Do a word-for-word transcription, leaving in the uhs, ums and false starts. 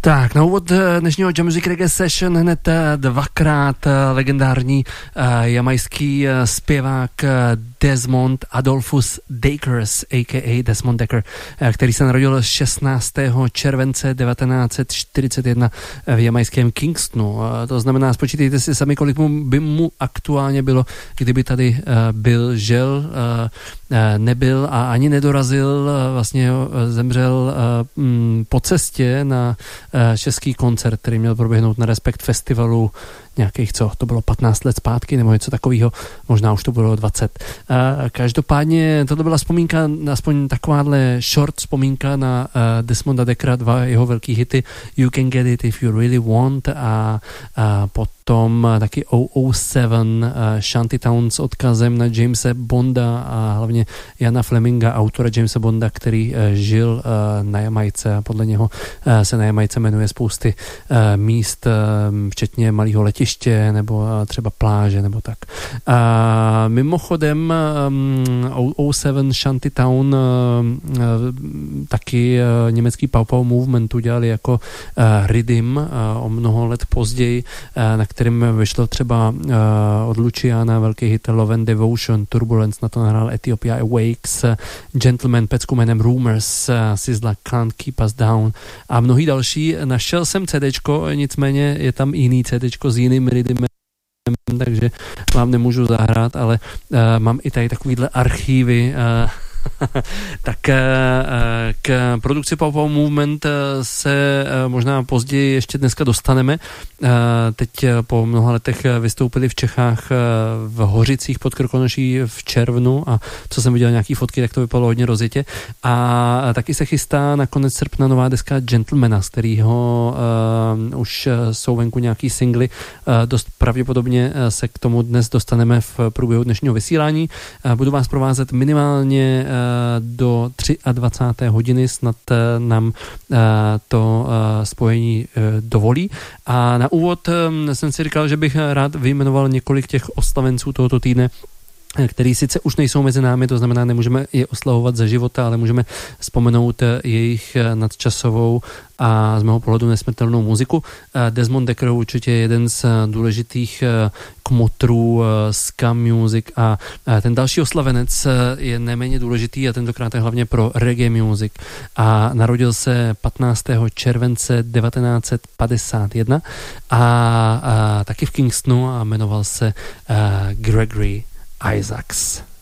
Tak, na úvod dnešního Jam Music Reggae Session hned dvakrát legendární uh, jamajský uh, zpěvák uh, Desmond Adolphus Dakers, a k a. Desmond Dekker, uh, který se narodil šestnáctého července devatenáct set čtyřicet jedna v jamajském Kingstonu. Uh, to znamená, spočítejte si sami, kolik mu by mu aktuálně bylo, kdyby tady uh, byl, žel, uh, uh, nebyl a ani nedorazil, uh, vlastně uh, zemřel uh, um, po cestě na český koncert, který měl proběhnout na Respekt festivalu nějakých, co, to bylo patnáct let zpátky, nebo něco takového, možná už to bylo dvacet. Každopádně tohle byla vzpomínka, aspoň takováhle short vzpomínka na Desmonda Dekkera, dva jeho velký hity You Can Get It If You Really Want a, a potom taky O O sedm Shantytown s odkazem na Jamese Bonda a hlavně Jana Fleminga, autora Jamesa Bonda, který žil na Jamajce a podle něho se na Jamajce jmenuje spousty míst, včetně malého letiště nebo třeba pláže nebo tak. A mimochodem um, O sedm Shantytown uh, taky uh, německý Pow Pow Movement udělali jako uh, Rhythm uh, o mnoho let později, uh, na kterém vyšlo třeba uh, od Luciana velký hit Love and Devotion, Turbulence, na to nahrál Ethiopia Awakes, uh, Gentleman pecku jménem Rumors, uh, Sizzla Can't Keep Us Down a mnohý další. Našel jsem CDčko, nicméně je tam jiný CDčko s jiným rhythmem, takže vám nemůžu zahrát, ale uh, mám i tady takovýhle archívy. Uh, tak uh, k produkci Pow Pow Movement se uh, možná později ještě dneska dostaneme. Uh, teď po mnoha letech vystoupili v Čechách uh, v Hořicích pod Krkonoší v červnu a co jsem viděl nějaký fotky, tak to vypadalo hodně rozjetě. A uh, taky se chystá na konec srpna nová deska Gentlemana, z kterého uh, už jsou venku nějaký singly. Uh, dost pravděpodobně se k tomu dnes dostaneme v průběhu dnešního vysílání. Uh, budu vás provázet minimálně uh, do dvacáté třetí hodiny, snad nám to spojení dovolí. A na úvod jsem si říkal, že bych rád vyjmenoval několik těch oslavenců tohoto týdne, který sice už nejsou mezi námi, to znamená, nemůžeme je oslavovat za života, ale můžeme vzpomenout jejich nadčasovou a z mého pohledu nesmrtelnou muziku. Desmond Dekker určitě je jeden z důležitých kmotrů ska music a ten další oslavenec je neméně důležitý a tentokrát je hlavně pro reggae music a narodil se patnáctého července devatenáct set padesát jedna a, a taky v Kingstonu a jmenoval se uh, Gregory Isaacs.